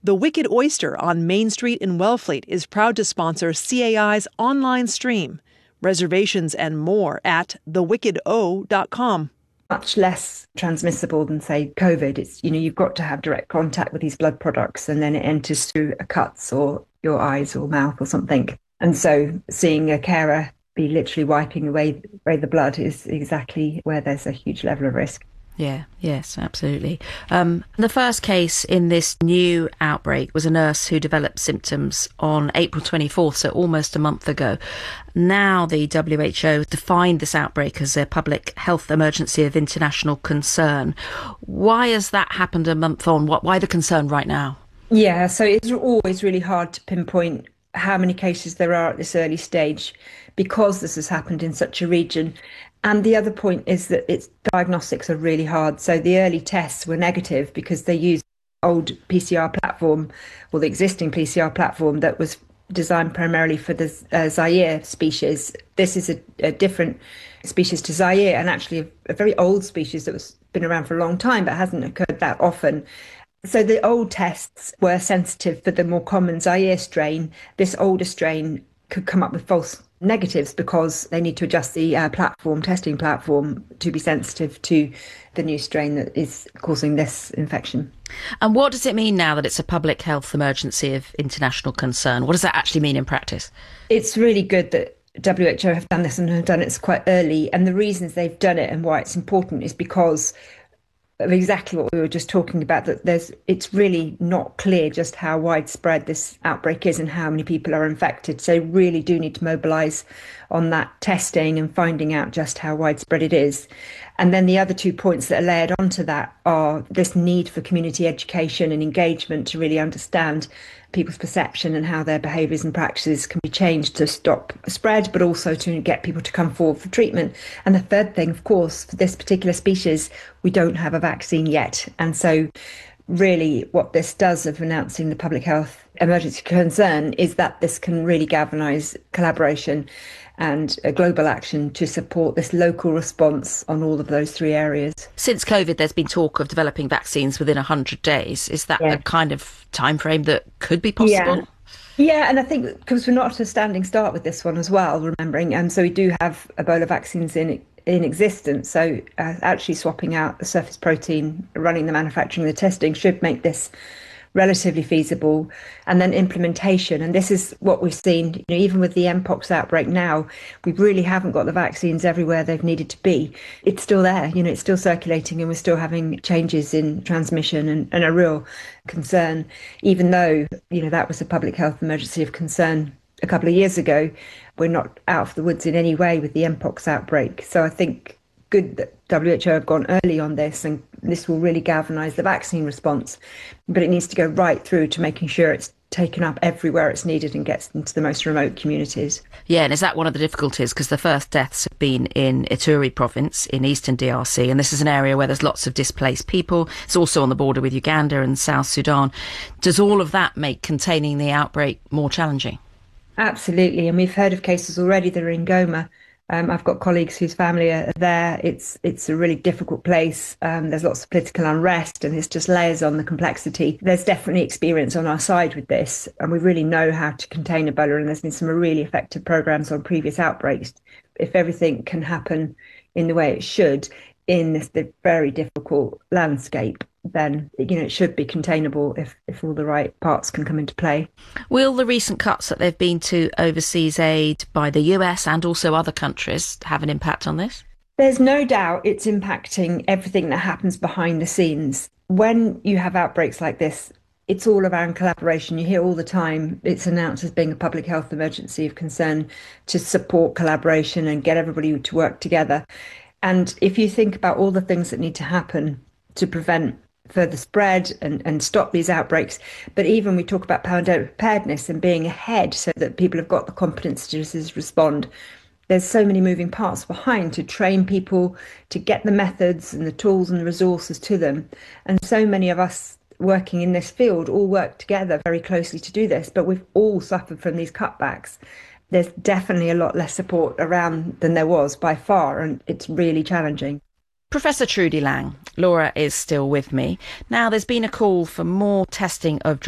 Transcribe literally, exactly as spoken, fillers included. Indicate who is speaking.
Speaker 1: The Wicked Oyster on Main Street in Wellfleet is proud to sponsor C A I's online stream. Reservations and more at the wicked o dot com.
Speaker 2: Much less transmissible than, say, COVID. It's, you know, you've got to have direct contact with these blood products and then it enters through a cuts or your eyes or mouth or something. And so seeing a carer be literally wiping away, away the blood is exactly where there's a huge level of risk.
Speaker 3: Yeah, yes, absolutely. Um, the first case in this new outbreak was a nurse who developed symptoms on April twenty-fourth, so almost a month ago. Now the W H O defined this outbreak as a public health emergency of international concern. Why has that happened a month on? What, why the concern right now?
Speaker 2: Yeah, so it's always really hard to pinpoint how many cases there are at this early stage because this has happened in such a region. And the other point is that its diagnostics are really hard. So the early tests were negative because they used old P C R platform, or the existing P C R platform that was designed primarily for the uh, Zaire species. This is a, a different species to Zaire, and actually a, a very old species that was been around for a long time but hasn't occurred that often. So the old tests were sensitive for the more common Zaire strain. This older strain could come up with false negatives because they need to adjust the uh, platform, testing platform, to be sensitive to the new strain that is causing this infection.
Speaker 3: And what does it mean now that it's a public health emergency of international concern? What does that actually mean in practice?
Speaker 2: It's really good that W H O have done this and have done it quite early. And the reasons they've done it and why it's important is because of exactly what we were just talking about, that there's it's really not clear just how widespread this outbreak is and how many people are infected. So really do need to mobilise on that testing and finding out just how widespread it is. And then the other two points that are layered onto that are this need for community education and engagement to really understand people's perception and how their behaviours and practices can be changed to stop spread, but also to get people to come forward for treatment. And the third thing, of course, for this particular species, we don't have a vaccine yet. And so really what this does of announcing the public health emergency concern is that this can really galvanise collaboration and a global action to support this local response on all of those three areas.
Speaker 3: Since COVID, there's been talk of developing vaccines within one hundred days. Is that yeah. a kind of timeframe that could be possible?
Speaker 2: Yeah. Yeah, and I think because we're not at a standing start with this one as well, remembering, and um, so we do have Ebola vaccines in in existence. So uh, actually swapping out the surface protein, running the manufacturing, the testing should make this relatively feasible. And then implementation, and this is what we've seen, you know, even with the Mpox outbreak now, we really haven't got the vaccines everywhere they've needed to be. It's still there, you know, it's still circulating, and we're still having changes in transmission and, and a real concern, even though, you know, that was a public health emergency of concern a couple of years ago. We're not out of the woods in any way with the Mpox outbreak. So I think good that W H O have gone early on this, and this will really galvanise the vaccine response. But it needs to go right through to making sure it's taken up everywhere it's needed and gets into the most remote communities.
Speaker 3: Yeah, and is that one of the difficulties? Because the first deaths have been in Ituri province in eastern D R C, and this is an area where there's lots of displaced people. It's also on the border with Uganda and South Sudan. Does all of that make containing the outbreak more challenging?
Speaker 2: Absolutely, and we've heard of cases already that are in Goma. Um, I've got colleagues whose family are there. It's it's a really difficult place. Um, there's lots of political unrest, and it's just layers on the complexity. There's definitely experience on our side with this, and we really know how to contain Ebola, and there's been some really effective programs on previous outbreaks. If everything can happen in the way it should in this very difficult landscape, then, you know, it should be containable if, if all the right parts can come into play.
Speaker 3: Will the recent cuts that they've been to overseas aid by the U S and also other countries have an impact on this?
Speaker 2: There's no doubt it's impacting everything that happens behind the scenes. When you have outbreaks like this, it's all around collaboration. You hear all the time it's announced as being a public health emergency of concern to support collaboration and get everybody to work together. And if you think about all the things that need to happen to prevent further spread and, and stop these outbreaks, but even we talk about pandemic preparedness and being ahead so that people have got the competence to just respond. There's so many moving parts behind to train people, to get the methods and the tools and the resources to them. And so many of us working in this field all work together very closely to do this, but we've all suffered from these cutbacks. There's definitely a lot less support around than there was by far, and it's really challenging.
Speaker 3: Professor Trudi Lang, Laura is still with me. Now, there's been a call for more testing of